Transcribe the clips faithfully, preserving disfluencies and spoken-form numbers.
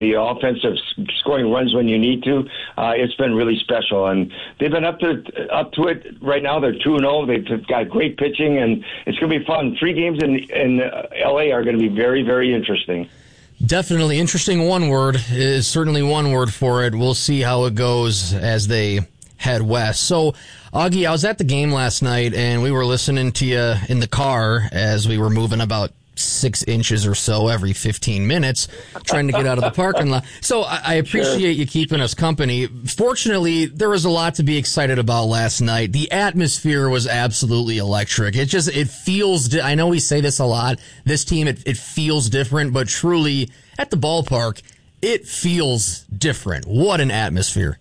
the offensive scoring runs when you need to. Uh, it's been really special, and they've been up to up to it right now. They're two and zero. They've got great pitching, and it's going to be fun. Three games in in L A are going to be very, very interesting. Definitely interesting. One word is certainly one word for it. We'll see how it goes as they head west. So, Augie, I was at the game last night, and we were listening to you in the car as we were moving about six inches or so every fifteen minutes, trying to get out of the parking lot. So I, I appreciate sure. you keeping us company. Fortunately, there was a lot to be excited about last night. The atmosphere was absolutely electric. It just, it feels, di- I know we say this a lot, this team, it, it feels different, but truly, at the ballpark, it feels different. What an atmosphere.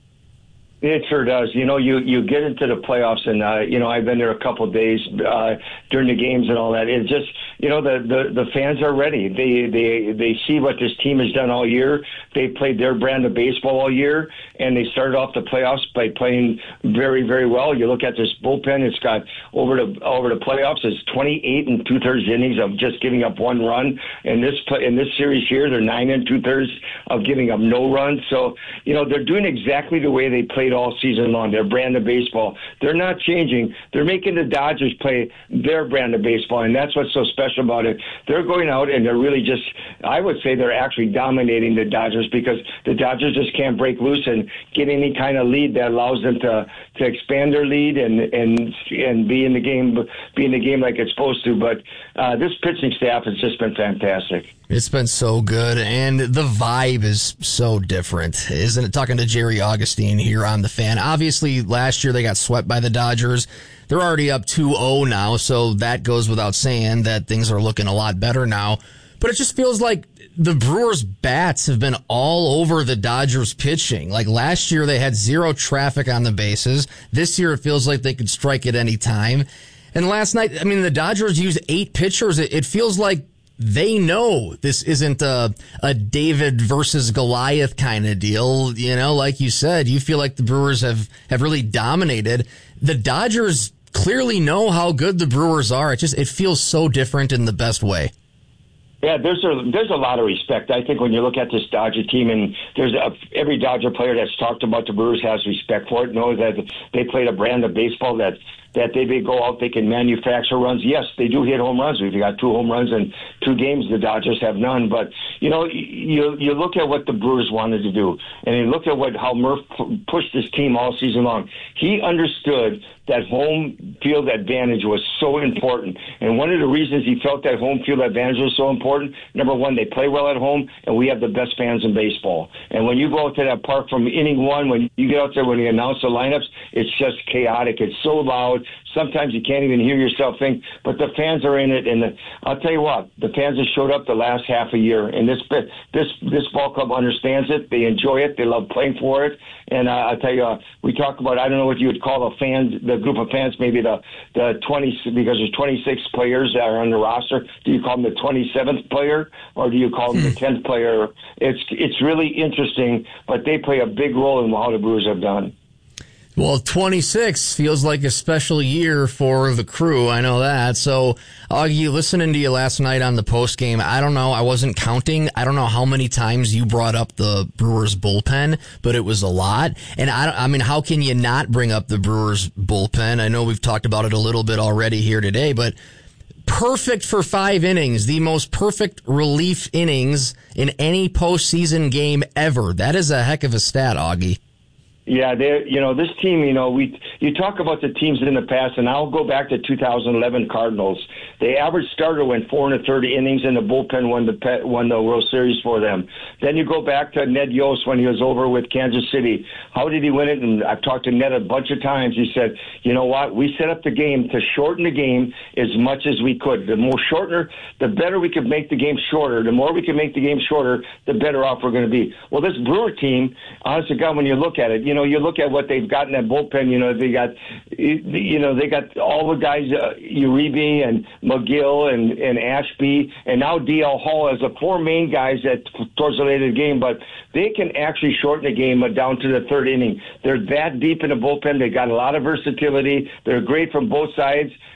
It sure does. You know, you, you get into the playoffs, and, uh, you know, I've been there a couple of days uh, during the games and all that. It just, you know, the, the, the fans are ready. They, they, they see what this team has done all year. They played their brand of baseball all year, and they started off the playoffs by playing very, very well. You look at this bullpen, it's got over the, over the playoffs, it's twenty-eight and two-thirds innings of just giving up one run. In this, in this series here, they're nine and two-thirds of giving up no runs. So, you know, they're doing exactly the way they played all season long, their brand of baseball. They're not changing. They're making the Dodgers play their brand of baseball, and that's what's so special about it. They're going out and they're really just, I would say they're actually dominating the Dodgers, because the Dodgers just can't break loose and get any kind of lead that allows them to, to expand their lead and, and and be in the game be in the game like it's supposed to. But uh, this pitching staff has just been fantastic. It's been so good, and the vibe is so different, isn't it? Talking to Jerry Augustine here on The Fan. Obviously, last year they got swept by the Dodgers. They're already up two oh now, so that goes without saying that things are looking a lot better now. But it just feels like the Brewers' bats have been all over the Dodgers' pitching. Like last year, they had zero traffic on the bases. This year, it feels like they could strike at any time. And last night, I mean, the Dodgers used eight pitchers. It, it feels like they know this isn't a, a David versus Goliath kind of deal. You know, like you said, you feel like the Brewers have, have really dominated. The Dodgers clearly know how good the Brewers are. It just, it feels so different in the best way. Yeah, there's a there's a lot of respect. I think when you look at this Dodger team, and there's a, every Dodger player that's talked about the Brewers has respect for it, knows that they played a brand of baseball that that they, they go out, they can manufacture runs. Yes, they do hit home runs. We've got two home runs in two games. The Dodgers have none. But, you know, you you look at what the Brewers wanted to do, and you look at what how Murph pushed this team all season long. He understood that home field advantage was so important. And one of the reasons he felt that home field advantage was so important, number one, they play well at home, and we have the best fans in baseball. And when you go out to that park from inning one, when you get out there, when they announce the lineups, it's just chaotic. It's so loud. Sometimes you can't even hear yourself think, but the fans are in it. And the, I'll tell you what, the fans have showed up the last half a year, and this this this ball club understands it. They enjoy it. They love playing for it. And uh, I'll tell you, uh, we talk about, I don't know what you would call the fans, the group of fans, maybe the the twenty, because there's twenty-six players that are on the roster. Do you call them the twenty-seventh player, or do you call them the tenth player? It's it's really interesting, but they play a big role in how the Brewers have done. Well, twenty-six feels like a special year for the crew. I know that. So, Augie, listening to you last night on the post game, I don't know. I wasn't counting. I don't know how many times you brought up the Brewers bullpen, but it was a lot. And I, don't, I mean, how can you not bring up the Brewers bullpen? I know we've talked about it a little bit already here today, but perfect for five innings, the most perfect relief innings in any postseason game ever. That is a heck of a stat, Augie. Yeah, they, you know, this team, you know, we you talk about the teams in the past, and I'll go back to two thousand eleven Cardinals. The average starter went four and a third innings, and the bullpen won the won the World Series for them. Then you go back to Ned Yost when he was over with Kansas City. How did he win it? And I've talked to Ned a bunch of times. He said, you know what? We set up the game to shorten the game as much as we could. The more shorter, the better we could make the game shorter. The more we can make the game shorter, the better off we're going to be. Well, this Brewer team, honest to God, when you look at it, you know, you look at what they've got in that bullpen. You know, they got, you know, they got all the guys, uh, Uribe and McGill and, and Ashby, and now D L Hall as the four main guys that towards the late of the game. But they can actually shorten the game down to the third inning. They're that deep in the bullpen. They got a lot of versatility. They're great from both sides.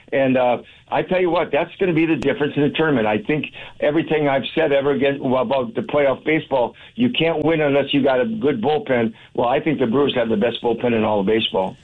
And uh, I tell you what, that's going to be the difference in the tournament. I think everything I've said ever again about the playoff baseball, you can't win unless you got a good bullpen. Well, I think the Brewers have the best bullpen in all of baseball.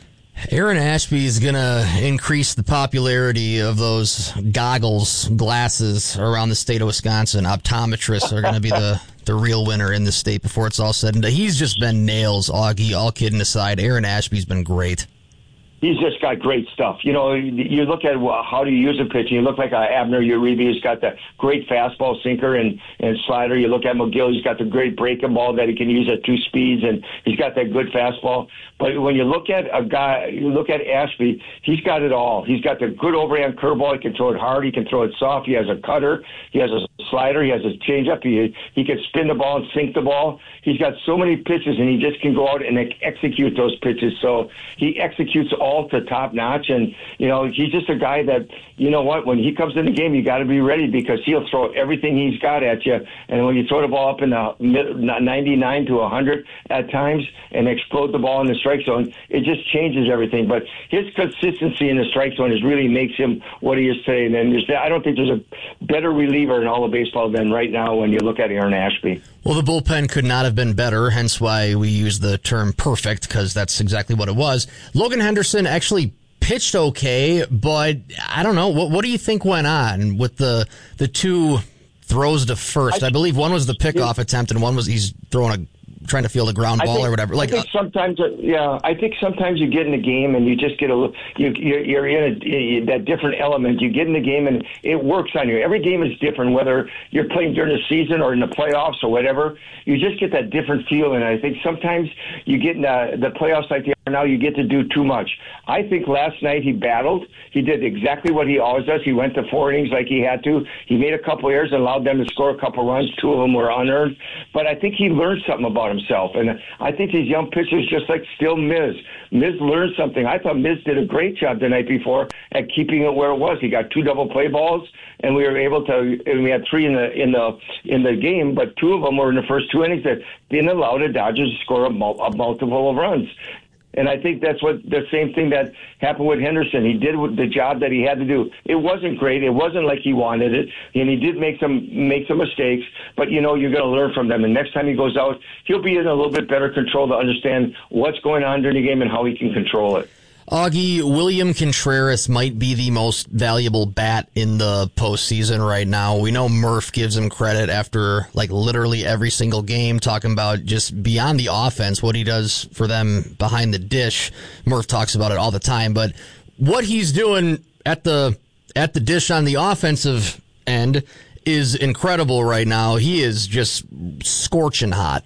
Aaron Ashby is going to increase the popularity of those goggles, glasses around the state of Wisconsin. Optometrists are going to be the, the real winner in the state before it's all said and done. He's just been nails, Augie, all kidding aside. Aaron Ashby's been great. He's just got great stuff. You know, you look at how do you use a pitch, and you look like uh, Abner Uribe. He's got the great fastball, sinker, and, and slider. You look at McGill. He's got the great breaking ball that he can use at two speeds, and he's got that good fastball. But when you look at a guy, you look at Ashby, he's got it all. He's got the good overhand curveball. He can throw it hard. He can throw it soft. He has a cutter. He has a slider. He has a changeup. He, he can spin the ball and sink the ball. He's got so many pitches, and he just can go out and execute those pitches. So he executes all to top notch. And, you know, he's just a guy that, you know what, when he comes in the game, you got to be ready because he'll throw everything he's got at you. And when you throw the ball up in the ninety-nine to one hundred at times and explode the ball in the strike zone, it just changes everything. But his consistency in the strike zone is really makes him what he is today. And there's, I don't think there's a better reliever in all of baseball than right now when you look at Aaron Ashby. Well, the bullpen could not have been better, hence why we use the term perfect, because that's exactly what it was. Logan Henderson actually pitched okay, but I don't know. What, what do you think went on with the the two throws to first? I, I believe one was the pickoff attempt, and one was he's throwing a trying to field a ground ball think, or whatever. Like I think sometimes, yeah, I think sometimes you get in the game and you just get a little, you, you're, you're in a, that different element. You get in the game and it works on you. Every game is different, whether you're playing during the season or in the playoffs or whatever. You just get that different feel, and I think sometimes you get in the, the playoffs like they are now, you get to do too much. I think last night he battled. He did exactly what he always does. He went to four innings like he had to. He made a couple errors and allowed them to score a couple runs. Two of them were unearned. But I think he learned something about himself. And I think these young pitchers, just like still Miz, Miz learned something. I thought Miz did a great job the night before at keeping it where it was. He got two double play balls, and we were able to. And we had three in the in the in the game, but two of them were in the first two innings that didn't allow the Dodgers to score a, mul- a multiple of runs. And I think that's what the same thing that happened with Henderson. He did the job that he had to do. It wasn't great. It wasn't like he wanted it. And he did make some make some mistakes. But, you know, you're going to learn from them. And next time he goes out, he'll be in a little bit better control to understand what's going on during the game and how he can control it. Augie, William Contreras might be the most valuable bat in the postseason right now. We know Murph gives him credit after like literally every single game, talking about just beyond the offense, what he does for them behind the dish. Murph talks about it all the time, but what he's doing at the at the dish on the offensive end is incredible right now. He is just scorching hot.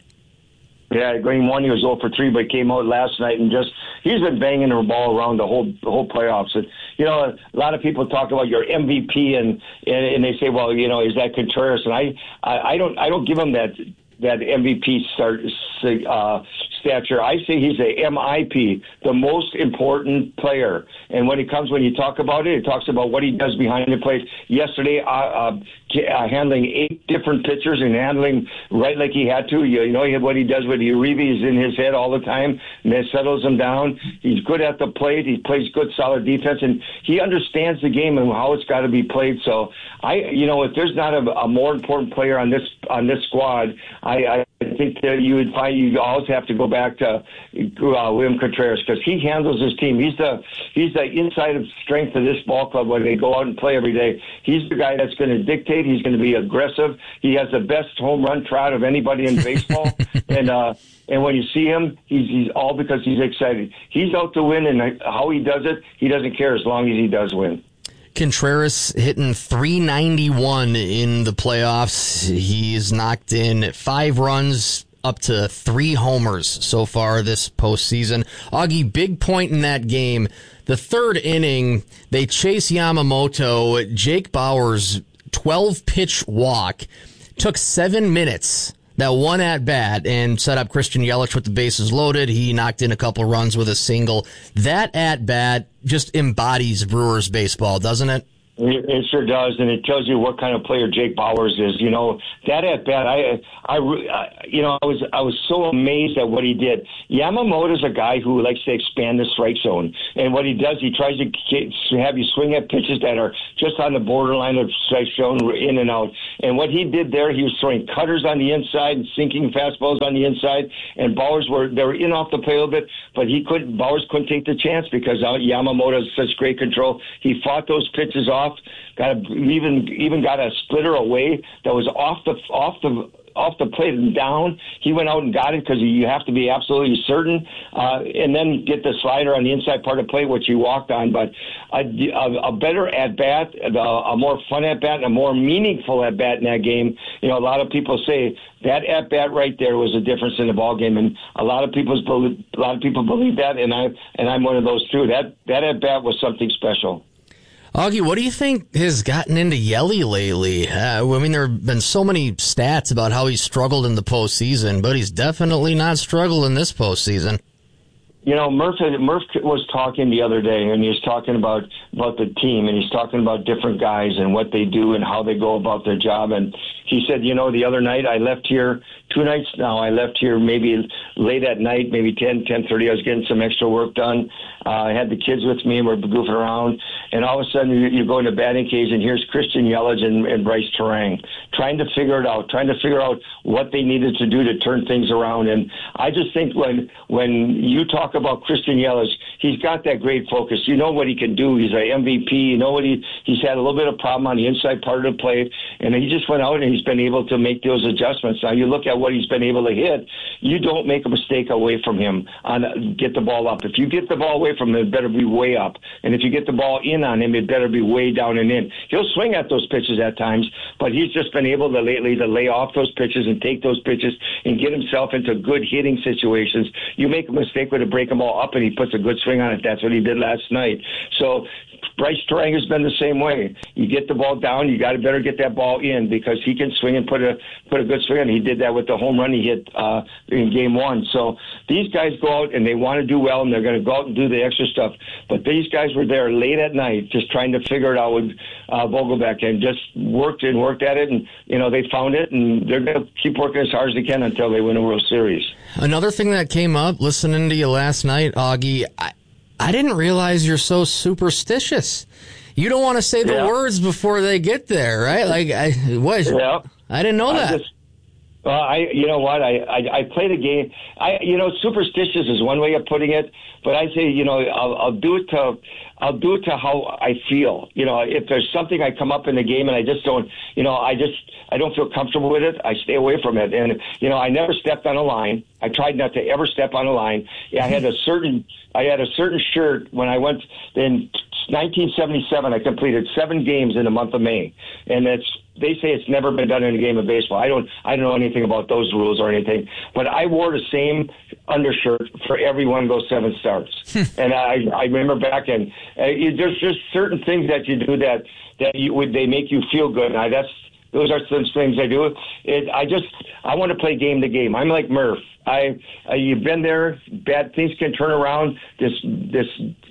Yeah, game one he was oh for three, but came out last night and just he's been banging the ball around the whole the whole playoffs. And you know, a lot of people talk about your M V P and and, and they say, well, you know, is that Contreras? And I, I, I don't I don't give him that that M V P start, uh, stature. I say he's a M I P, the most important player. And when it comes, when you talk about it, it talks about what he does behind the plate. Yesterday, uh, uh, uh, handling eight different pitchers and handling right like he had to. You, you know what he does with Uribe is in his head all the time, and that settles him down. He's good at the plate. He plays good, solid defense, and he understands the game and how it's got to be played. So I, you know, if there's not a, a more important player on this on this squad, I, I think that you would find you always have to go back to uh, William Contreras because he handles his team. He's the he's the inside of strength of this ball club when they go out and play every day. He's the guy that's going to dictate. He's going to be aggressive. He has the best home run trot of anybody in baseball, and uh, and when you see him, he's he's all because he's excited. He's out to win, and how he does it, he doesn't care as long as he does win. Contreras hitting three ninety-one in the playoffs. He's knocked in five runs, up to three homers so far this postseason. Augie, big point in that game. The third inning, they chase Yamamoto. Jake Bauers' twelve-pitch walk took seven minutes. That one at bat and set up Christian Yelich with the bases loaded. He knocked in a couple runs with a single. That at bat just embodies Brewers baseball, doesn't it? It sure does, and it tells you what kind of player Jake Bauers is. You know, that at bat, I, I, I, you know, I was I was so amazed at what he did. Yamamoto's a guy who likes to expand the strike zone, and what he does, he tries to get, have you swing at pitches that are just on the borderline of strike zone, in and out. And what he did there, he was throwing cutters on the inside and sinking fastballs on the inside, and Bauers were they were in off the play a little bit, but he couldn't. Bauers couldn't take the chance because Yamamoto has such great control. He fought those pitches off. Got a, even even got a splitter away that was off the off the off the plate and down. He went out and got it because you have to be absolutely certain, uh, and then get the slider on the inside part of the plate, which he walked on. But a, a, a better at bat, a, a more fun at bat, and a more meaningful at bat in that game. You know, a lot of people say that at bat right there was a difference in the ball game, and a lot of people believe, a lot of people believe that, and I and I'm one of those too. That that at bat was something special. Augie, what do you think has gotten into Yelly lately? Uh, I mean, there have been so many stats about how he's struggled in the postseason, but he's definitely not struggled in this postseason. You know, Murph, Murph was talking the other day, and he was talking about, about the team, and he's talking about different guys and what they do and how they go about their job. And he said, you know, the other night I left here, two nights now, I left here maybe late at night, maybe ten, ten thirty. I was getting some extra work done. Uh, I had the kids with me, and we're goofing around. And all of a sudden, you, you go into batting cage, and here's Christian Yelich and, and Bryce Terang trying to figure it out, trying to figure out what they needed to do to turn things around. And I just think when when you talk about Christian Yelich, he's got that great focus. You know what he can do. He's an M V P. You know what he he's had a little bit of problem on the inside part of the plate, and he just went out and he's been able to make those adjustments. Now you look at what he's been able to hit. You don't make a mistake away from him on get the ball up. If you get the ball away from him, it better be way up. And if you get the ball in on him, it better be way down and in. He'll swing at those pitches at times, but he's just been able to lately to lay off those pitches and take those pitches and get himself into good hitting situations. You make a mistake with a break them all up, and he puts a good swing on it. That's what he did last night. So Bryce Terang has been the same way. You get the ball down, you got to better get that ball in because he can swing and put a put a good swing on. He did that with the home run he hit uh, in game one. So these guys go out and they want to do well, and they're going to go out and do the extra stuff. But these guys were there late at night just trying to figure it out with uh, Vogelbach, and just worked and worked at it, and you know they found it, and they're going to keep working as hard as they can until they win a World Series. Another thing that came up listening to you last night, Augie, I, I didn't realize you're so superstitious. You don't want to say the yeah. words before they get there, right? Like, I what? Yeah. I didn't know I that. Just, well, I, you know what? I, I, I play the game. I, you know, superstitious is one way of putting it, but I say, you know, I'll, I'll do it to, I'll do it to how I feel. You know, if there's something I come up in the game and I just don't, you know, I just, I don't feel comfortable with it, I stay away from it. And, you know, I never stepped on a line. I tried not to ever step on a line. I had a certain, I had a certain shirt when I went in nineteen seventy-seven. I completed seven games in the month of May, and it's, they say it's never been done in a game of baseball. I don't, I don't know anything about those rules or anything, but I wore the same undershirt for every one of those seven starts. And I, I remember back, and uh, you, there's just certain things that you do that that you would they make you feel good. And I, that's those are some things I do. It, I just I want to play game to game. I'm like Murph. I, I you've been there. Bad things can turn around. This this.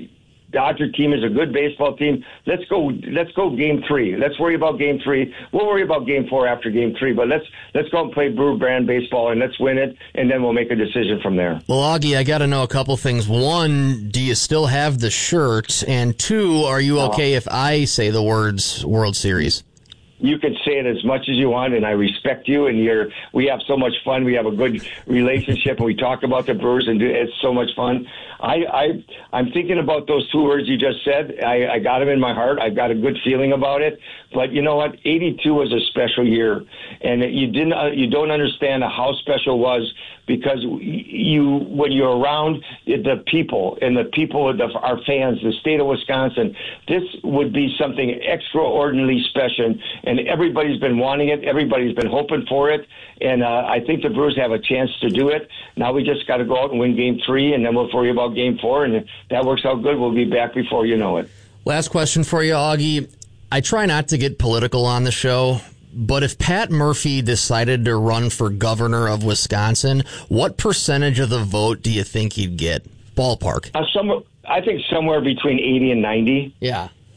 Dodger team is a good baseball team. Let's go. Let's go game three. Let's worry about game three. We'll worry about game four after game three. But let's let's go and play Brewer brand baseball, and let's win it, and then we'll make a decision from there. Well, Augie, I got to know a couple things. One, do you still have the shirt? And two, are you okay if I say the words World Series? You can say it as much as you want, and I respect you. And you're. We have so much fun. We have a good relationship, and we talk about the Brewers, and it's so much fun. I, I, I'm thinking about those two words you just said. I, I got them in my heart. I've got a good feeling about it. But you know what? eighty-two was a special year, and you didn't. Uh, you don't understand how special it was because you, when you're around the people and the people, the, our fans, the state of Wisconsin, this would be something extraordinarily special. And everybody's been wanting it. Everybody's been hoping for it. And uh, I think the Brewers have a chance to do it. Now we just got to go out and win game three, and then we'll worry about game four. And if that works out good, we'll be back before you know it. Last question for you, Augie. I try not to get political on the show, but if Pat Murphy decided to run for governor of Wisconsin, what percentage of the vote do you think he'd get? Ballpark. Uh, somewhere, I think somewhere between eighty and ninety. Yeah.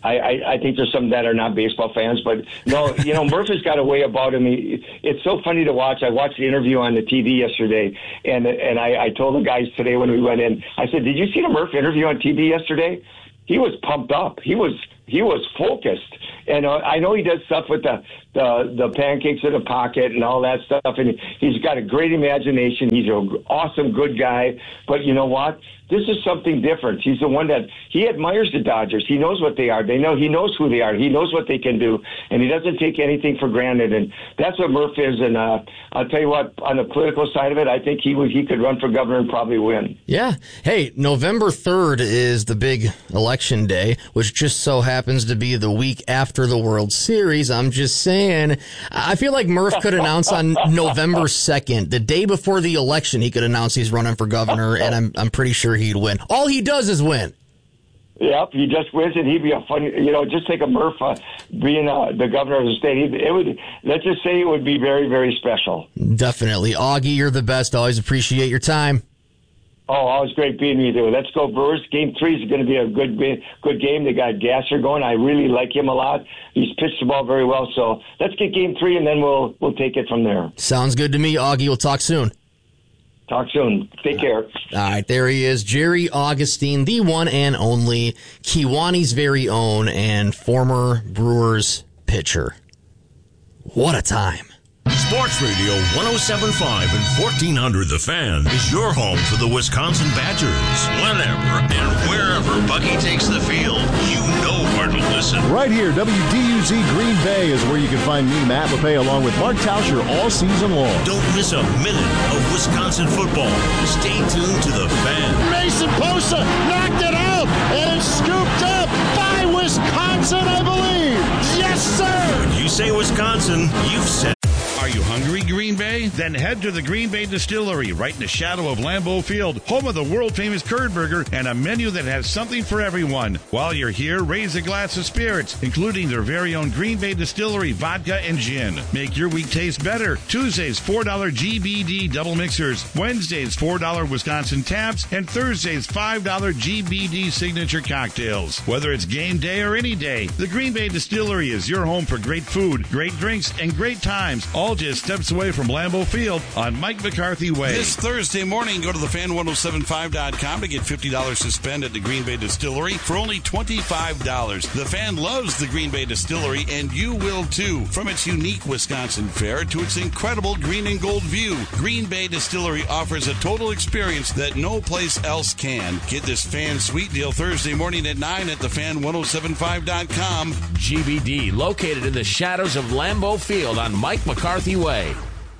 I, I, I think there's some that are not baseball fans, but no, you know, Murph has got a way about him. He, it's so funny to watch. I watched the interview on the T V yesterday, and and I, I told the guys today when we went in, I said, "Did you see the Murph interview on T V yesterday?" He was pumped up. He was he was focused, and uh, I know he does stuff with the, the the pancakes in the pocket and all that stuff, and he's got a great imagination. He's an awesome, good guy, but you know what? This is something different. He's the one that he admires the Dodgers. He knows what they are. They know he knows who they are. He knows what they can do, and he doesn't take anything for granted. And that's what Murph is. And uh, I'll tell you what, on the political side of it, I think he would he could run for governor and probably win. Yeah. Hey, November third is the big election day, which just so happens to be the week after the World Series. I'm just saying, I feel like Murph could announce on November second, the day before the election, he could announce he's running for governor, and I'm I'm pretty sure he'd win. All he does is win. Yep, he just wins, and he'd be a funny, you know, just take a Murph uh, being uh, the governor of the state. He, it would, let's just say it would be very, very special. Definitely. Augie, you're the best. Always appreciate your time. Oh, always great being with you. Let's go, Brewers. Game three is going to be a good good game. They got Gasser going. I really like him a lot. He's pitched the ball very well. So let's get game three, and then we'll we'll take it from there. Sounds good to me, Augie. We'll talk soon. Talk soon. Take care. All right, there he is, Jerry Augustine, the one and only, Kewaunee very own and former Brewers pitcher. What a time. Sports Radio one oh seven point five and fourteen hundred The Fan is your home for the Wisconsin Badgers. Whenever and wherever Bucky takes the field, you know where to listen. Right here, W D U Z Green Bay is where you can find me, Matt LePay, along with Mark Tauscher all season long. Don't miss a minute of Wisconsin football. Stay tuned to The Fan. Mason Posa knocked it out, and it's scooped up by Wisconsin, I believe. Yes, sir. When you say Wisconsin, you've said. Are you hungry, Green Bay? Then head to the Green Bay Distillery, right in the shadow of Lambeau Field, home of the world-famous curd burger and a menu that has something for everyone. While you're here, raise a glass of spirits, including their very own Green Bay Distillery vodka and gin. Make your week taste better. Tuesdays, four dollars G B D double mixers. Wednesdays, four dollars Wisconsin taps. And Thursdays, five dollars G B D signature cocktails. Whether it's game day or any day, the Green Bay Distillery is your home for great food, great drinks, and great times, all just steps away from Lambeau Field on Mike McCarthy Way. This Thursday morning, go to the fan ten seventy-five dot com to get fifty dollars to spend at the Green Bay Distillery for only twenty-five dollars. The Fan loves the Green Bay Distillery, and you will too. From its unique Wisconsin fare to its incredible green and gold view, Green Bay Distillery offers a total experience that no place else can. Get this Fan sweet deal Thursday morning at nine at the fan ten seventy-five dot com. G B D, located in the shadows of Lambeau Field on Mike McCarthy Way.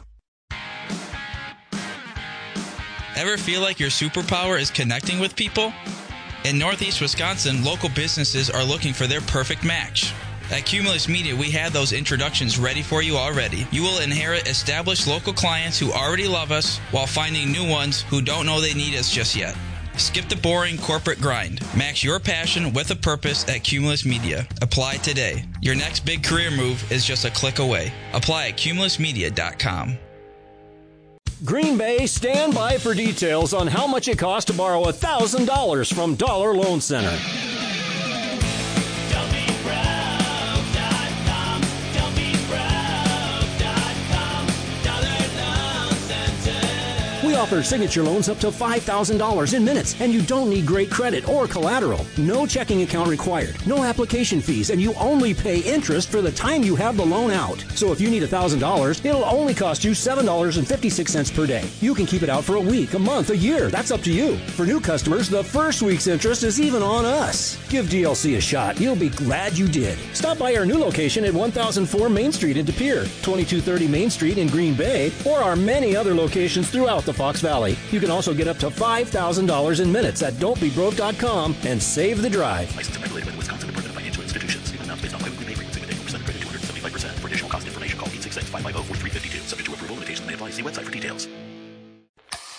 Ever feel like your superpower is connecting with people? In Northeast Wisconsin, local businesses are looking for their perfect match. At Cumulus Media, we have those introductions ready for you already. You will inherit established local clients who already love us while finding new ones who don't know they need us just yet. Skip the boring corporate grind. Match your passion with a purpose at Cumulus Media. Apply today. Your next big career move is just a click away. Apply at cumulus media dot com. Green Bay, stand by for details on how much it costs to borrow one thousand dollars from Dollar Loan Center. We offer signature loans up to five thousand dollars in minutes, and you don't need great credit or collateral. No checking account required, no application fees, and you only pay interest for the time you have the loan out. So if you need one thousand dollars, it'll only cost you seven dollars and fifty-six cents per day. You can keep it out for a week, a month, a year. That's up to you. For new customers, the first week's interest is even on us. Give D L C a shot. You'll be glad you did. Stop by our new location at one thousand four Main Street in De Pere, twenty-two thirty Main Street in Green Bay, or our many other locations throughout the Fox Valley. You can also get up to five thousand dollars in minutes at don't be broke dot com and save the drive. Licensed and regulated by the Wisconsin Department of Financial Institutions. Statement amounts based on biweekly pay premiums. Payment percent credit two hundred seventy-five percent. For additional cost information, call eight six six, five five zero, four three five two. Subject to approval, limitations may apply. See website for details.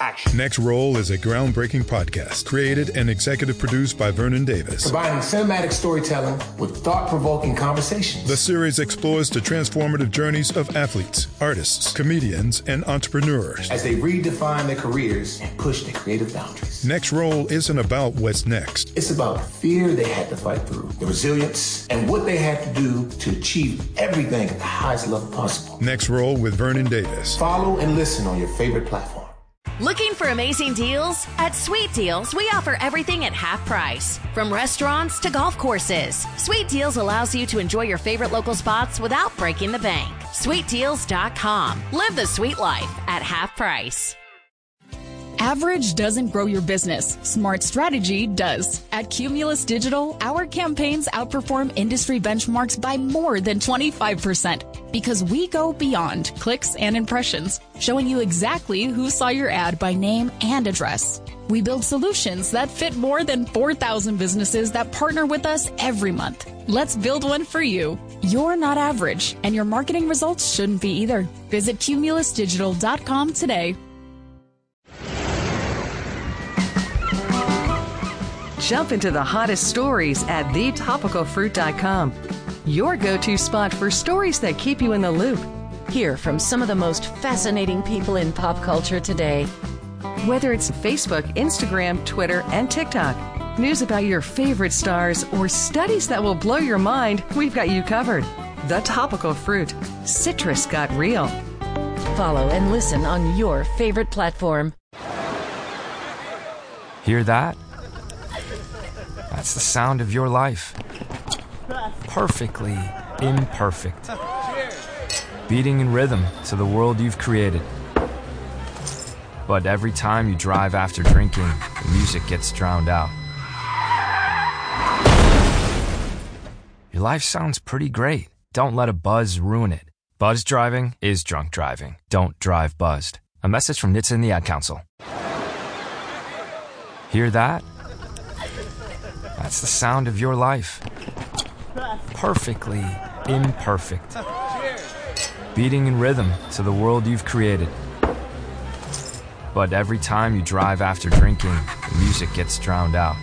action. Next Roll is a groundbreaking podcast created and executive produced by Vernon Davis. Combining cinematic storytelling with thought-provoking conversations. The series explores the transformative journeys of athletes, artists, comedians, and entrepreneurs as they redefine their careers and push their creative boundaries. Next Roll isn't about what's next. It's about the fear they had to fight through, the resilience, and what they had to do to achieve everything at the highest level possible. Next Roll with Vernon Davis. Follow and listen on your favorite platform. Looking for amazing deals? At Sweet Deals, we offer everything at half price. From restaurants to golf courses, Sweet Deals allows you to enjoy your favorite local spots without breaking the bank. sweet deals dot com. Live the sweet life at half price. Average doesn't grow your business. Smart strategy does. At Cumulus Digital, our campaigns outperform industry benchmarks by more than twenty-five percent because we go beyond clicks and impressions, showing you exactly who saw your ad by name and address. We build solutions that fit more than four thousand businesses that partner with us every month. Let's build one for you. You're not average, and your marketing results shouldn't be either. Visit cumulus digital dot com today. Jump into the hottest stories at the topical fruit dot com. Your go-to spot for stories that keep you in the loop. Hear from some of the most fascinating people in pop culture today. Whether it's Facebook, Instagram, Twitter, and TikTok, news about your favorite stars, or studies that will blow your mind, we've got you covered. The Topical Fruit. Citrus got real. Follow and listen on your favorite platform. Hear that? That's the sound of your life. Perfectly imperfect. Beating in rhythm to the world you've created. But every time you drive after drinking, the music gets drowned out. Your life sounds pretty great. Don't let a buzz ruin it. Buzz driving is drunk driving. Don't drive buzzed. A message from N H T S A and the Ad Council. Hear that? That's the sound of your life. Perfectly imperfect. Beating in rhythm to the world you've created. But every time you drive after drinking, the music gets drowned out.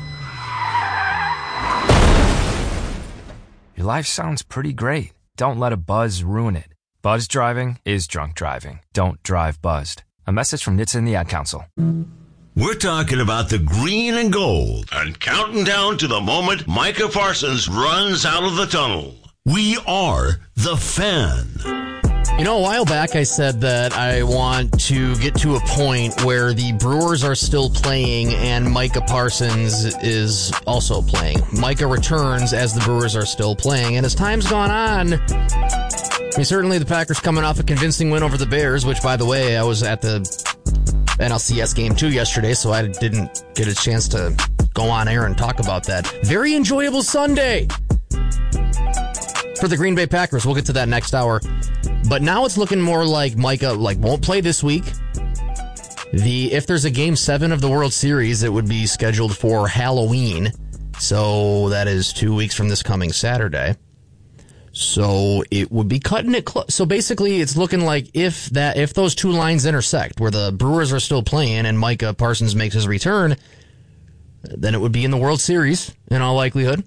Your life sounds pretty great. Don't let a buzz ruin it. Buzz driving is drunk driving. Don't drive buzzed. A message from N H T S A and the Ad Council. We're talking about the green and gold and counting down to the moment Micah Parsons runs out of the tunnel. We are the Fan. You know, a while back I said that I want to get to a point where the Brewers are still playing and Micah Parsons is also playing. Micah returns as the Brewers are still playing, and as time's gone on, I mean, certainly the Packers coming off a convincing win over the Bears, which, by the way, I was at the N L C S game two yesterday, so I didn't get a chance to go on air and talk about that. Very enjoyable Sunday for the Green Bay Packers. We'll get to that next hour. But now it's looking more like Micah like won't play this week. The if there's a game seven of the World Series, it would be scheduled for Halloween. So that is two weeks from this coming Saturday. So it would be cutting it close. So basically, it's looking like if that if those two lines intersect, where the Brewers are still playing and Micah Parsons makes his return, then it would be in the World Series in all likelihood,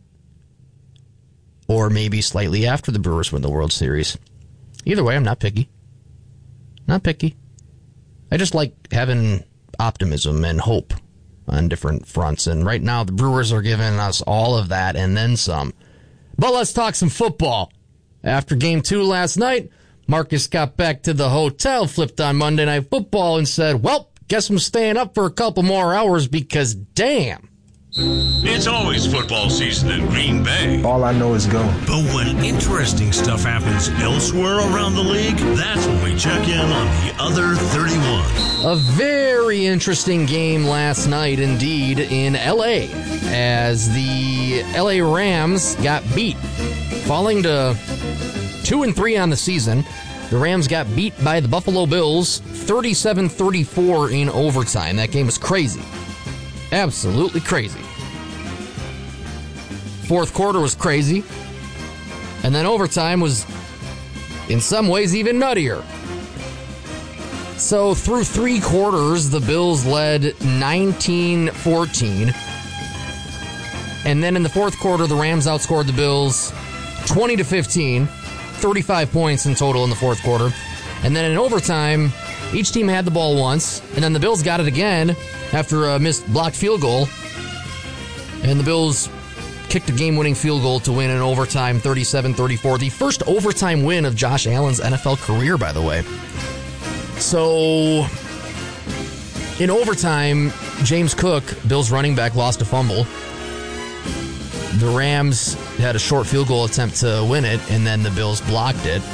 or maybe slightly after the Brewers win the World Series. Either way, I'm not picky. Not picky. I just like having optimism and hope on different fronts, and right now the Brewers are giving us all of that and then some. But let's talk some football. After game two last night, Marcus got back to the hotel, flipped on Monday Night Football, and said, well, guess I'm staying up for a couple more hours because, damn. It's always football season in Green Bay. All I know is go. But when interesting stuff happens elsewhere around the league, that's when we check in on the other thirty-one. A very interesting game last night indeed in L A as the L A Rams got beat, falling to two and three on the season. The Rams got beat by the Buffalo Bills thirty-seven thirty-four in overtime. That game was crazy. Absolutely crazy. Fourth quarter was crazy. And then overtime was, in some ways, even nuttier. So through three quarters, the Bills led nineteen fourteen. And then in the fourth quarter, the Rams outscored the Bills twenty to fifteen, thirty-five points in total in the fourth quarter. And then in overtime, each team had the ball once, and then the Bills got it again after a missed blocked field goal. And the Bills kicked a game-winning field goal to win in overtime, thirty-seven thirty-four. The first overtime win of Josh Allen's N F L career, by the way. So, in overtime, James Cook, Bills running back, lost a fumble. The Rams had a short field goal attempt to win it, and then the Bills blocked it.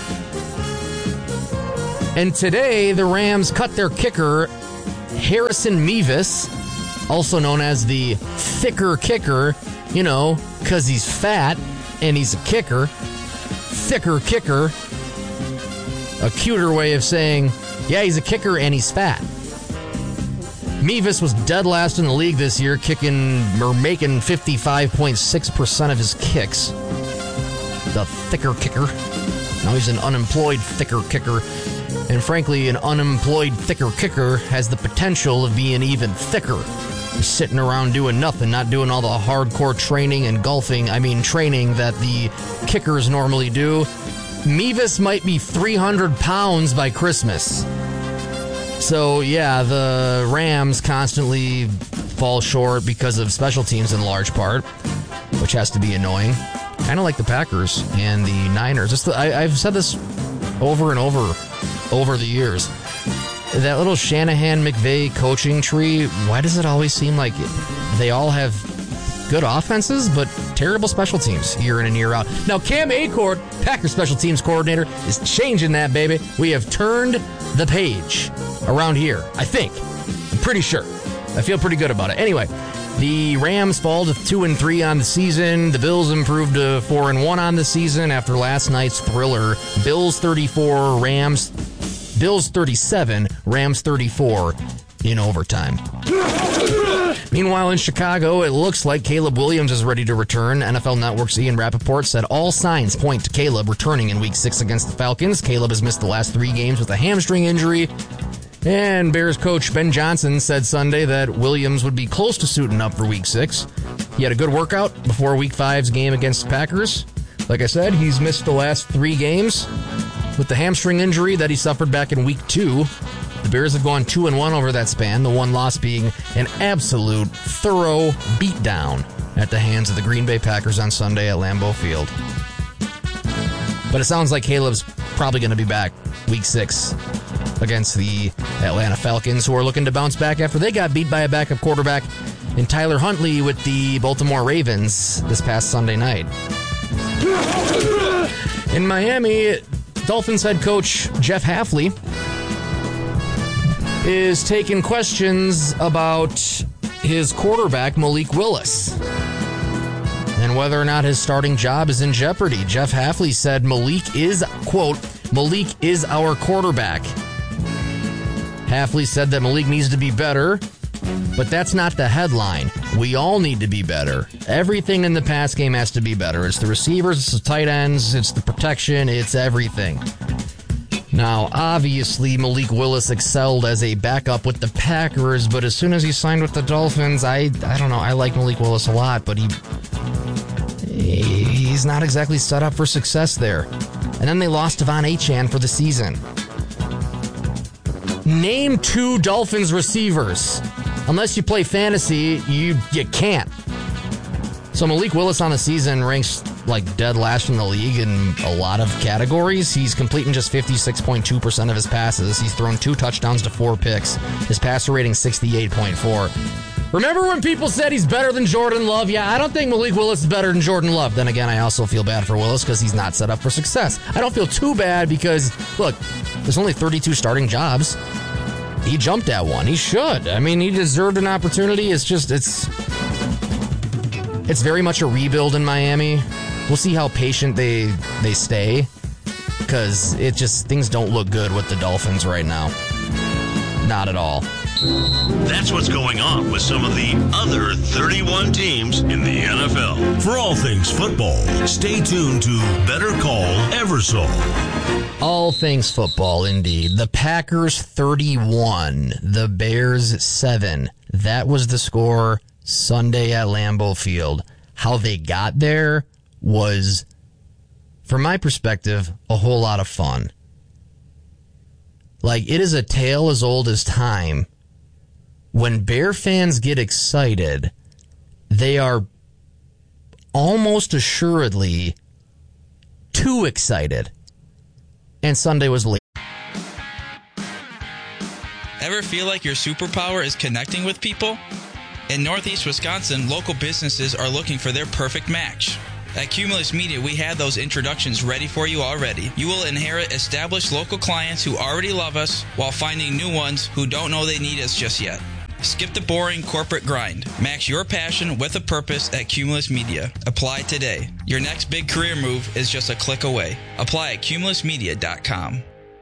And today, the Rams cut their kicker, Harrison Mevis, also known as the thicker kicker, you know, because he's fat and he's a kicker. Thicker kicker. A cuter way of saying, yeah, he's a kicker and he's fat. Mevis was dead last in the league this year, kicking or making fifty-five point six percent of his kicks. The thicker kicker. Now he's an unemployed thicker kicker. And frankly, an unemployed thicker kicker has the potential of being even thicker. Just sitting around doing nothing, not doing all the hardcore training and golfing, I mean training that the kickers normally do. Mevis might be three hundred pounds by Christmas. So, yeah, the Rams constantly fall short because of special teams in large part, which has to be annoying. Kind of like the Packers and the Niners. It's the, I, I've said this over and over over the years. That little Shanahan-McVay coaching tree, why does it always seem like they all have good offenses, but terrible special teams year in and year out? Now, Cam Achord, Packers special teams coordinator, is changing that, baby. We have turned the page around here, I think. I'm pretty sure. I feel pretty good about it. Anyway, the Rams fall to two and three on the season. The Bills improved to four and one on the season after last night's thriller. Bills thirty-four, Rams Bills thirty-seven, Rams thirty-four in overtime. Meanwhile, in Chicago, it looks like Caleb Williams is ready to return. N F L Network's Ian Rappaport said all signs point to Caleb returning in Week six against the Falcons. Caleb has missed the last three games with a hamstring injury. And Bears coach Ben Johnson said Sunday that Williams would be close to suiting up for Week six. He had a good workout before Week five's game against the Packers. Like I said, he's missed the last three games with the hamstring injury that he suffered back in Week two. The Bears have gone two and one over that span, the one loss being an absolute thorough beatdown at the hands of the Green Bay Packers on Sunday at Lambeau Field. But it sounds like Caleb's probably going to be back Week six against the Atlanta Falcons, who are looking to bounce back after they got beat by a backup quarterback in Tyler Huntley with the Baltimore Ravens this past Sunday night. In Miami, Dolphins head coach Jeff Hafley is taking questions about his quarterback, Malik Willis, and whether or not his starting job is in jeopardy. Jeff Hafley said Malik is, quote, Malik is our quarterback. Hafley said that Malik needs to be better, but that's not the headline. We all need to be better. Everything in the pass game has to be better. It's the receivers, it's the tight ends, it's the protection, it's everything. Now, obviously, Malik Willis excelled as a backup with the Packers, but as soon as he signed with the Dolphins, I I don't know, I like Malik Willis a lot, but he he's not exactly set up for success there. And then they lost Devon Achane for the season. Name two Dolphins receivers. Unless you play fantasy, you you can't. So Malik Willis on the season ranks like dead last in the league in a lot of categories. He's completing just fifty-six point two percent of his passes. He's thrown two touchdowns to four picks. His passer rating sixty-eight point four. Remember when people said he's better than Jordan Love? Yeah, I don't think Malik Willis is better than Jordan Love. Then again, I also feel bad for Willis because he's not set up for success. I don't feel too bad because, look, there's only thirty-two starting jobs. He jumped at one. He should. I mean, he deserved an opportunity. It's just, it's, it's very much a rebuild in Miami. We'll see how patient they they stay, because it just, things don't look good with the Dolphins right now. Not at all. That's what's going on with some of the other thirty-one teams in the N F L. For all things football, stay tuned to Better Call Eversole. All things football, indeed. The Packers thirty-one, the Bears seven. That was the score Sunday at Lambeau Field. How they got there was, from my perspective, a whole lot of fun. Like, it is a tale as old as time. When Bear fans get excited, they are almost assuredly too excited. And Sunday was late. Ever feel like your superpower is connecting with people? In Northeast Wisconsin, local businesses are looking for their perfect match. At Cumulus Media, we have those introductions ready for you already. You will inherit established local clients who already love us while finding new ones who don't know they need us just yet. Skip the boring corporate grind. Match your passion with a purpose at Cumulus Media. Apply today. Your next big career move is just a click away. Apply at cumulus media dot com.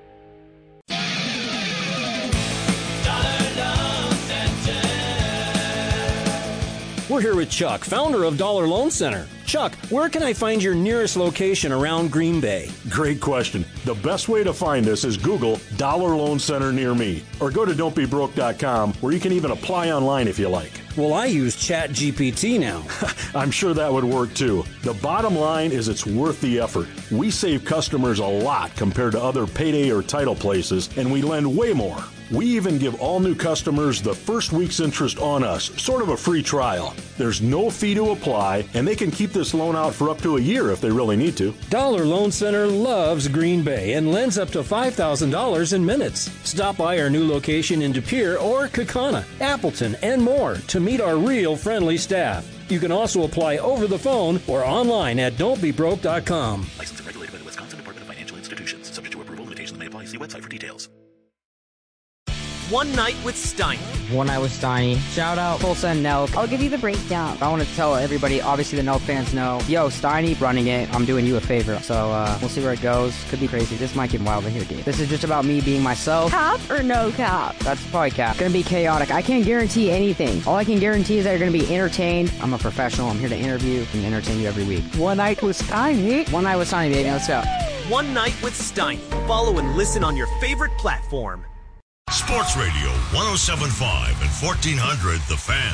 We're here with Chuck, founder of Dollar Loan Center. Chuck, where can I find your nearest location around Green Bay? Great question. The best way to find us is Google Dollar Loan Center near me, or go to don't be broke dot com, where you can even apply online if you like. Well, I use Chat G P T now. I'm sure that would work too. The bottom line is it's worth the effort. We save customers a lot compared to other payday or title places, and we lend way more. We even give all new customers the first week's interest on us, sort of a free trial. There's no fee to apply, and they can keep this loan out for up to a year if they really need to. Dollar Loan Center loves Green Bay and lends up to five thousand dollars in minutes. Stop by our new location in De Pere or Kaukauna, Appleton, and more to meet our real friendly staff. You can also apply over the phone or online at don't be broke dot com. Licensed and regulated by the Wisconsin Department of Financial Institutions. Subject to approval, limitations may apply. See website for details. One Night with Steiny. One Night with Steiny. Shout out Tulsa and Nelk. I'll give you the breakdown. I want to tell everybody, obviously the Nelk fans know, yo, Steiny running it, I'm doing you a favor. So uh, we'll see where it goes. Could be crazy. This might get wild in here, dude. This is just about me being myself. Cap or no cap? That's probably cap. Gonna be chaotic. I can't guarantee anything. All I can guarantee is that you're gonna be entertained. I'm a professional. I'm here to interview and entertain you every week. One Night with Steiny. One Night with Steiny, baby. Let's go. One Night with Steiny. Follow and listen on your favorite platform. Sports Radio one oh seven point five and fourteen hundred The Fan.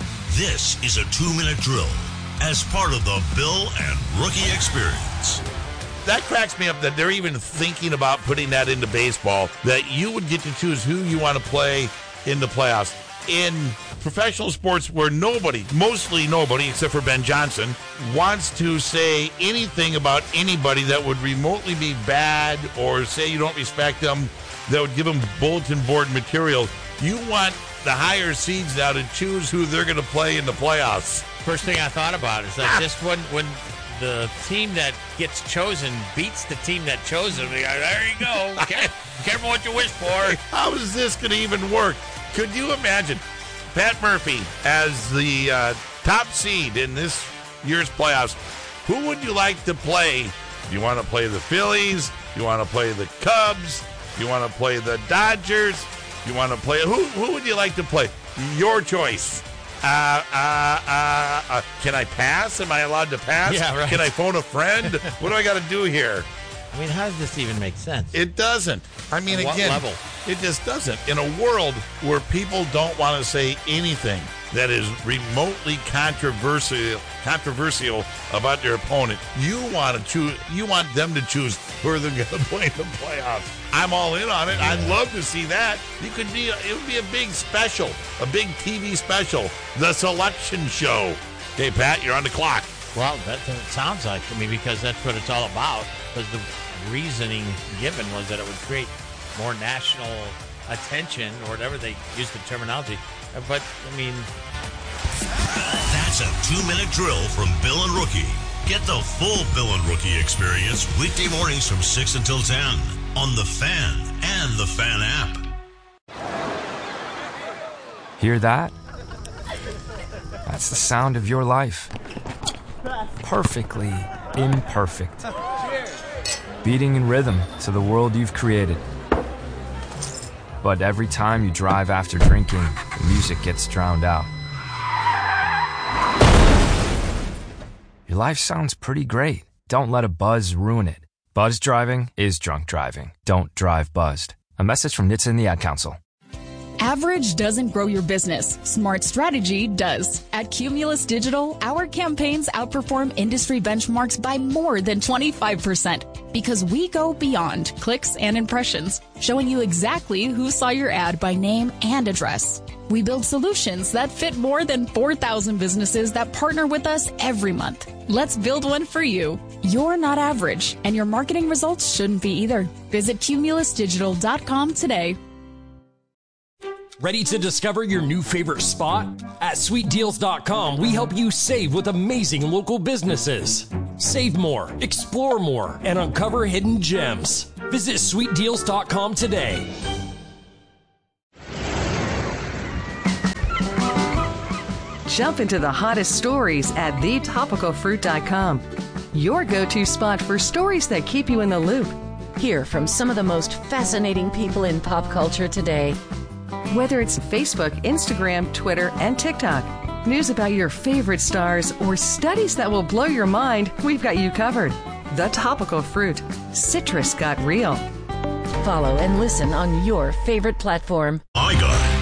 This is a two-minute drill as part of the Bill and Rookie Experience. That cracks me up that they're even thinking about putting that into baseball, that you would get to choose who you want to play in the playoffs. In professional sports where nobody, mostly nobody except for Ben Johnson, wants to say anything about anybody that would remotely be bad or say you don't respect them, that would give them bulletin board material. You want the higher seeds now to choose who they're going to play in the playoffs. First thing I thought about is that just when when the team that gets chosen beats the team that chose them, there you go. Careful what you wish for. How is this going to even work? Could you imagine Pat Murphy as the uh, top seed in this year's playoffs? Who would you like to play? Do you want to play the Phillies? Do you want to play the Cubs? Do you want to play the Dodgers? Do you want to play? Who who would you like to play? Your choice. Uh, uh, uh, uh, can I pass? Am I allowed to pass? Yeah, right. Can I phone a friend? What do I got to do here? I mean, how does this even make sense? It doesn't. I mean, At what again, level? It just doesn't. In a world where people don't want to say anything that is remotely controversial, controversial about their opponent, you want to choose. You want them to choose who they're going to play in the playoffs. I'm all in on it. Yeah. I'd love to see that. You could be. It would be a big special, a big T V special, the selection show. Okay, Pat, you're on the clock. Well, that sounds like to me because that's what it's all about. Because the reasoning given was that it would create more national attention or whatever they use the terminology. But, I mean... That's a two-minute drill from Bill and Rookie. Get the full Bill and Rookie experience weekday mornings from six until ten on The Fan and the Fan app. Hear that? That's the sound of your life. Perfectly imperfect. Beating in rhythm to the world you've created. But every time you drive after drinking, the music gets drowned out. Your life sounds pretty great. Don't let a buzz ruin it. Buzz driving is drunk driving. Don't drive buzzed. A message from N H T S A and the Ad Council. Average doesn't grow your business. Smart strategy does. At Cumulus Digital, our campaigns outperform industry benchmarks by more than twenty-five percent because we go beyond clicks and impressions, showing you exactly who saw your ad by name and address. We build solutions that fit more than four thousand businesses that partner with us every month. Let's build one for you. You're not average, and your marketing results shouldn't be either. Visit cumulus digital dot com today. Ready to discover your new favorite spot? At sweet deals dot com, we help you save with amazing local businesses. Save more, explore more, and uncover hidden gems. Visit sweet deals dot com today. Jump into the hottest stories at the topical fruit dot com. Your go-to spot for stories that keep you in the loop. Hear from some of the most fascinating people in pop culture today. Whether it's Facebook, Instagram, Twitter, and TikTok, news about your favorite stars, or studies that will blow your mind, we've got you covered. The Topical Fruit. Citrus got real. Follow and listen on your favorite platform. I got it.